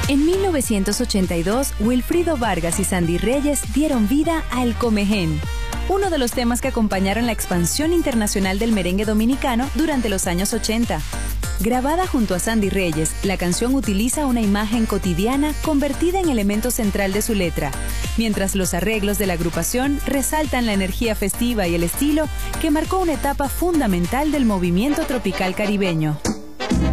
En 1982, Wilfrido Vargas y Sandy Reyes dieron vida a El Comején, uno de los temas que acompañaron la expansión internacional del merengue dominicano durante los años 80. Grabada junto a Sandy Reyes, la canción utiliza una imagen cotidiana convertida en elemento central de su letra, mientras los arreglos de la agrupación resaltan la energía festiva y el estilo que marcó una etapa fundamental del movimiento tropical caribeño.